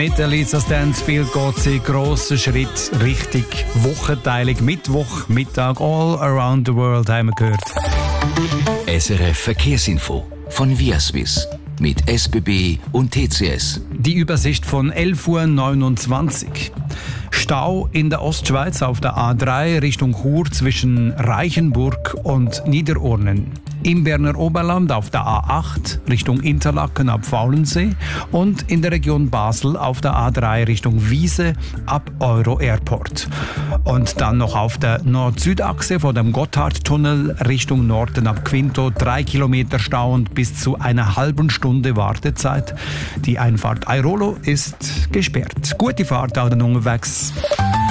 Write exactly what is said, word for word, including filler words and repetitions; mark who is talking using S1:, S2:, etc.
S1: Mit Elisa Stansfield geht sie grossen Schritt Richtung Wochenteilung. Mittwoch, Mittag, all around the world haben wir gehört.
S2: S R F Verkehrsinfo von Viaswiss mit S B B und T C S.
S1: Die Übersicht von elf Uhr neunundzwanzig. Stau in der Ostschweiz auf der A drei Richtung Chur zwischen Reichenburg und Niederurnen. Im Berner Oberland auf der A acht Richtung Interlaken ab Faulensee und in der Region Basel auf der A drei Richtung Wiese ab Euro Airport. Und dann noch auf der Nord-Süd-Achse vor dem Gotthardtunnel Richtung Norden ab Quinto drei Kilometer Stau und bis zu einer halben Stunde Wartezeit. Die Einfahrt Airolo ist gesperrt. Gute Fahrt auch dann unterwegs.